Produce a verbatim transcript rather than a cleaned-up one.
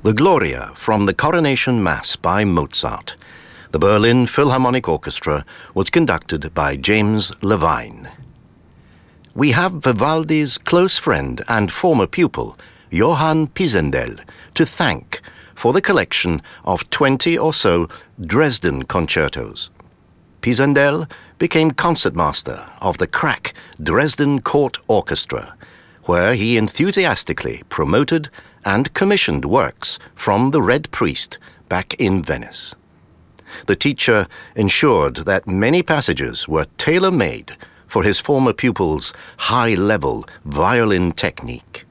The Gloria from the Coronation Mass by Mozart. The Berlin Philharmonic Orchestra was conducted by James Levine. We have Vivaldi's close friend and former pupil, Johann Pisendel, to thank for the collection of twenty or so Dresden concertos. Pisendel became concertmaster of the crack Dresden Court Orchestra, where he enthusiastically promoted and commissioned works from the Red Priest back in Venice. The teacher ensured that many passages were tailor-made for his former pupil's high-level violin technique.